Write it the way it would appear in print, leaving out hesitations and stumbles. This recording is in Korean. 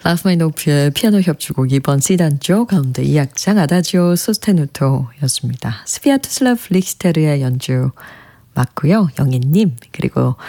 라흐마니노프의 피아노 협주곡 2번 C단조 가운데 2악장 아다지오 소스테누토였습니다. 스비아토슬라프 리히스테르의 연주 맞고요. 영애님 그리고